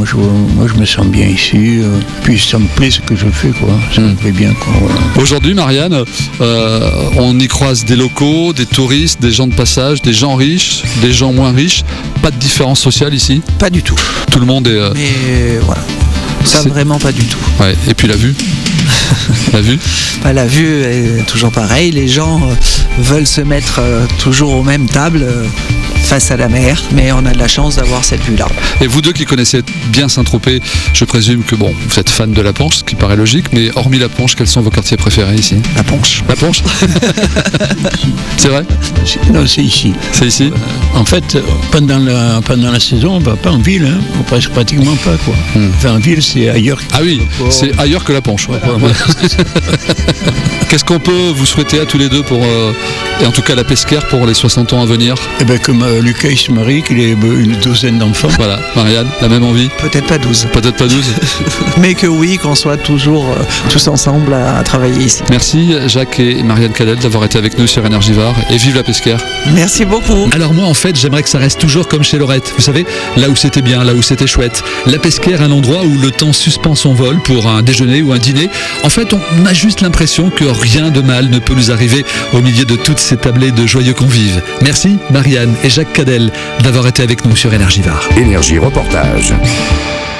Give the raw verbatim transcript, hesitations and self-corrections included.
moi je, moi je me sens bien ici. Euh, puis ça me plaît ce que je fais, quoi. Ça mmh. me plaît bien, quoi. Voilà. Aujourd'hui, Marianne, euh, on y croise des locaux, des touristes, des gens de passage, des gens riches, des gens moins riches. Pas de différence sociale ici? Pas du tout. Tout le monde est... Euh... Mais voilà, ça C'est... vraiment pas du tout. Ouais. Et puis la vue La vue bah, La vue est toujours pareil. Les gens euh, veulent se mettre euh, toujours aux mêmes tables euh, face à la mer, mais on a de la chance d'avoir cette vue-là. Et vous deux qui connaissez bien Saint-Tropez, je présume que bon, vous êtes fan de la Panche, ce qui paraît logique, mais hormis la Panche, quels sont vos quartiers préférés ici? La Panche. La Panche C'est vrai? Non, c'est ici. C'est ici euh, En fait, pendant la, pendant la saison, on ne va pas en ville, hein. On passe pratiquement pas, quoi. Hmm. Enfin, en ville, c'est ailleurs. Ah oui, c'est ailleurs que la Panche. Ouais. Voilà, voilà. Qu'est-ce qu'on peut vous souhaiter à tous les deux pour, euh, et en tout cas la Pesquère pour les soixante ans à venir? Eh bien, comme euh, Lucas il se marie, qu'il ait une douzaine d'enfants. Voilà, Marianne, la même envie? Peut-être pas douze. Peut-être pas douze. Mais que oui, qu'on soit toujours euh, tous ensemble à, à travailler ici. Merci Jacques et Marianne Cadel d'avoir été avec nous sur Énergivore et vive la Pesquère. Merci beaucoup. Alors moi en fait j'aimerais que ça reste toujours comme chez Laurette, vous savez, là où c'était bien, là où c'était chouette. La Pesquère, un endroit où le temps suspend son vol pour un déjeuner ou un dîner. En fait on a juste l'impression que rien de mal ne peut nous arriver au milieu de toutes ces tablées de joyeux convives. Merci Marianne et Jacques Cadel d'avoir été avec nous sur Énergivore. Énergie Reportage.